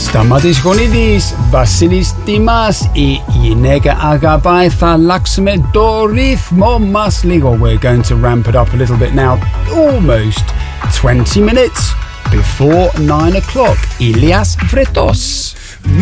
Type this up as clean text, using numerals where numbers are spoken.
Stamatis Gonidis, Vasilis Dimas I Yenega Agabai Thalaxme Dorith Momas Ligo. We're going to ramp it up a little bit now. Almost 20 minutes before 9 o'clock. Ilias Vretos.